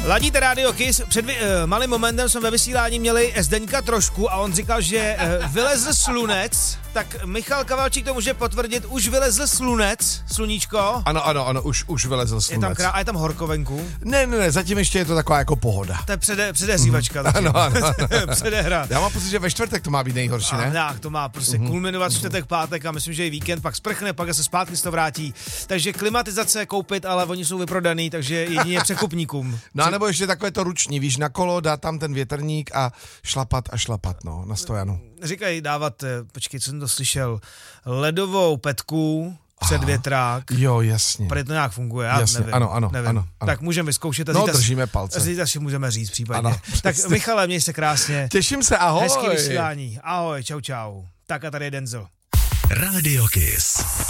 Ladíte Radio Kiss, před malým momentem jsme ve vysílání měli Zdeňka Trošku a on říkal, že vylezl slunec, tak Michal Kavalčík to může potvrdit, už vylezl slunec, sluníčko. Ano, už vylezl slunec. A je tam horko venku? Ne, zatím ještě je to taková jako pohoda. To je předehřívačka. Ano. Předehra. Já mám pocit, že ve čtvrtek to má být nejhorší, ne? Tak, to má prostě kulminovat čtvrtek, pátek a myslím, že i víkend, pak sprchne, pak se zpátky to vrátí. Takže klimatizace koupit, ale oni jsou vyprodaný, takže jedině překupníkům. No a nebo ještě takové to ruční, víš, na kolo, dá tam ten větrník a šlapat, no, na stojanu. Říkají dávat, počkej, co jsem to slyšel, ledovou petku před větrák. Jo, jasně. Protože to nějak funguje, já jasně, nevím. Ano. Tak můžeme vyzkoušet. No, držíme palce. Zítra si můžeme říct případně. Ano, tak Michale, měj se krásně. Těším se, ahoj. Hezký vysílání. Ahoj, čau. Tak a tady je Denzel. Radio Kiss.